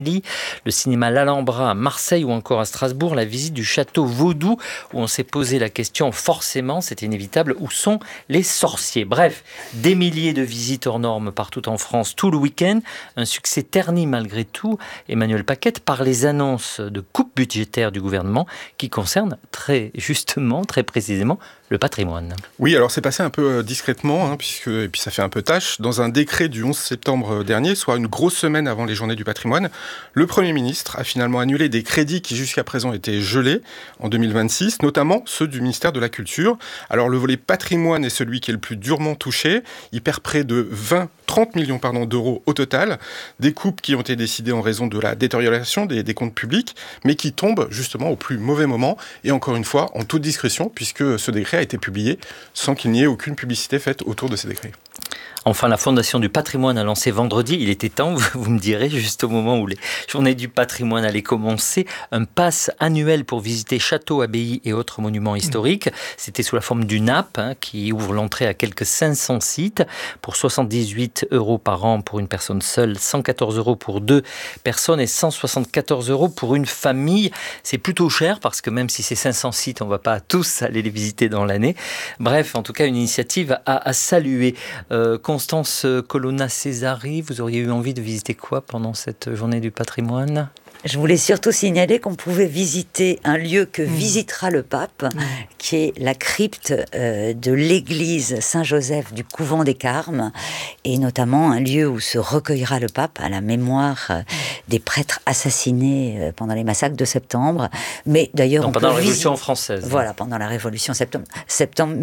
le cinéma L'Alhambra à Marseille ou encore à Strasbourg, la visite du château Vaudou où on s'est posé la question, forcément, c'est inévitable, où sont les sorciers? Bref, des milliers de visites hors normes partout en France tout le week-end, un succès terni malgré tout, Emmanuel Paquette, par les annonces de coupes budgétaires du gouvernement qui concernent très justement, très précisément, le patrimoine. Oui, alors c'est passé un peu discrètement, et puis ça fait un peu tâche. Dans un décret du 11 septembre dernier, soit une grosse semaine avant les Journées du patrimoine, le Premier ministre a finalement annulé des crédits qui jusqu'à présent étaient gelés en 2026, notamment ceux du ministère de la Culture. Alors le volet patrimoine est celui qui est le plus durement touché. Il perd près de 30 millions d'euros au total. Des coupes qui ont été décidées en raison de la détérioration des comptes publics, mais qui tombent justement au plus mauvais moment, et encore une fois en toute discrétion, puisque ce décret a été publié sans qu'il n'y ait aucune publicité faite autour de ces décrets. Enfin, la Fondation du patrimoine a lancé vendredi, il était temps, vous me direz, juste au moment où les journées du patrimoine allaient commencer, un pass annuel pour visiter châteaux, abbayes et autres monuments historiques. C'était sous la forme d'une app qui ouvre l'entrée à quelques 500 sites pour 78 € par an pour une personne seule, 114 € pour 2 personnes et 174 € pour une famille. C'est plutôt cher parce que même si c'est 500 sites, on ne va pas tous aller les visiter dans l'année. Bref, en tout cas, une initiative à saluer. Constance Colonna-Césari, vous auriez eu envie de visiter quoi pendant cette journée du patrimoine ? Je voulais surtout signaler qu'on pouvait visiter un lieu que visitera le pape, qui est la crypte de l'église Saint-Joseph du couvent des Carmes, et notamment un lieu où se recueillera le pape à la mémoire des prêtres assassinés pendant les massacres de septembre. Mais d'ailleurs, pendant la Révolution française. Voilà, pendant la Révolution septembre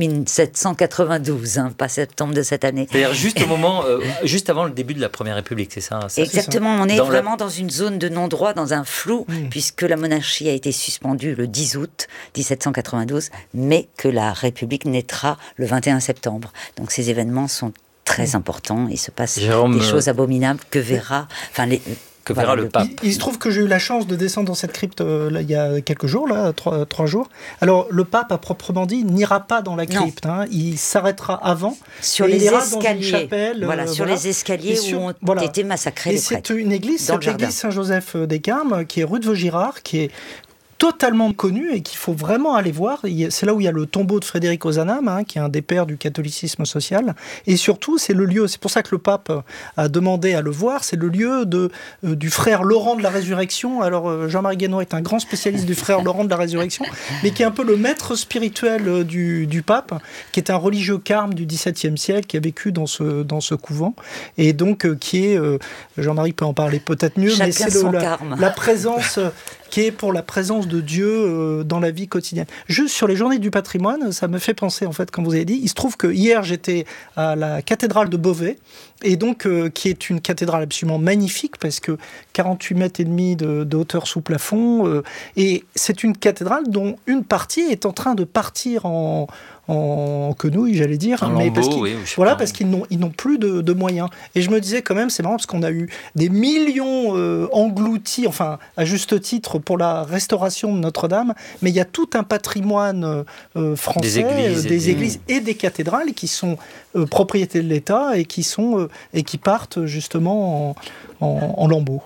1792, pas septembre de cette année. C'est-à-dire juste au moment, juste avant le début de la Première République, c'est ça? Exactement, on est vraiment dans une zone de non-droit, dans un flou, puisque la monarchie a été suspendue le 10 août 1792, mais que la République naîtra le 21 septembre. Donc ces événements sont très importants, il se passe des choses abominables que verra... Que verra le pape. Il se trouve que j'ai eu la chance de descendre dans cette crypte il y a quelques jours, 3 jours. Alors, le pape, à proprement dit, n'ira pas dans la crypte. Il s'arrêtera avant. Sur les escaliers. Dans une chapelle, sur les escaliers où ont été massacrés les prêtres. Et c'est une église, c'est l'église Saint-Joseph des Carmes, qui est rue de Vaugirard, qui est totalement connu et qu'il faut vraiment aller voir. C'est là où il y a le tombeau de Frédéric Ozanam, qui est un des pères du catholicisme social. Et surtout, c'est le lieu, c'est pour ça que le pape a demandé à le voir, c'est le lieu du frère Laurent de la Résurrection. Alors, Jean-Marie Guénot est un grand spécialiste du frère Laurent de la Résurrection, mais qui est un peu le maître spirituel du pape, qui est un religieux carme du XVIIe siècle, qui a vécu dans ce couvent. Et donc, qui est, Jean-Marie peut en parler peut-être mieux, chacun mais c'est la présence... qui est pour la présence de Dieu dans la vie quotidienne. Juste sur les journées du patrimoine, ça me fait penser, en fait, comme vous avez dit, il se trouve que hier, j'étais à la cathédrale de Beauvais, et donc, qui est une cathédrale absolument magnifique, parce que 48 mètres et demi de hauteur sous plafond, et c'est une cathédrale dont une partie est en train de partir en quenouille, j'allais dire, mais parce qu'ils n'ont plus de moyens. Et je me disais quand même, c'est marrant parce qu'on a eu des millions engloutis, enfin à juste titre pour la restauration de Notre-Dame, mais il y a tout un patrimoine français, des églises et des cathédrales qui sont propriété de l'État et qui partent justement en lambeaux.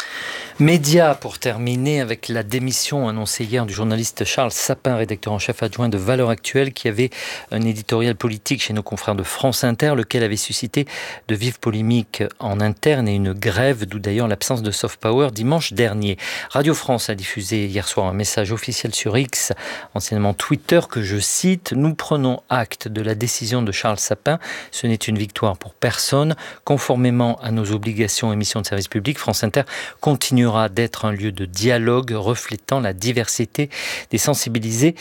Média, pour terminer, avec la démission annoncée hier du journaliste Charles Sapin, rédacteur en chef adjoint de Valeurs Actuelles, qui avait un éditorial politique chez nos confrères de France Inter, lequel avait suscité de vives polémiques en interne et une grève, d'où d'ailleurs l'absence de soft power dimanche dernier. Radio France a diffusé hier soir un message officiel sur X, anciennement Twitter, que je cite: « Nous prenons acte de la décision de Charles Sapin. Ce n'est une victoire pour personne. Conformément à nos obligations et missions de service public, France Inter continuera d'être un lieu de dialogue reflétant la diversité des sensibilités,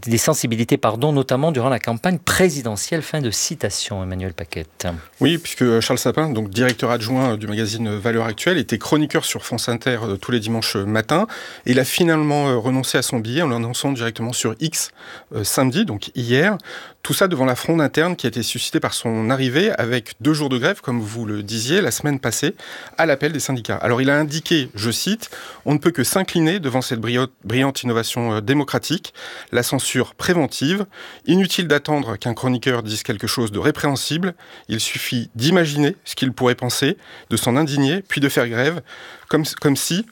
notamment durant la campagne présidentielle. » Fin de citation, Emmanuel Paquette. Oui, puisque Charles Sapin, donc directeur adjoint du magazine Valeurs Actuelles, était chroniqueur sur France Inter tous les dimanches matins. Et il a finalement renoncé à son billet en l'annonçant directement sur X samedi, donc hier. Tout ça devant la fronde interne qui a été suscitée par son arrivée avec 2 jours de grève, comme vous le disiez, la semaine passée, à l'appel des syndicats. Alors il a indiqué, je cite, cite, « On ne peut que s'incliner devant cette brillante innovation démocratique, la censure préventive. Inutile d'attendre qu'un chroniqueur dise quelque chose de répréhensible. Il suffit d'imaginer ce qu'il pourrait penser, de s'en indigner, puis de faire grève, comme si,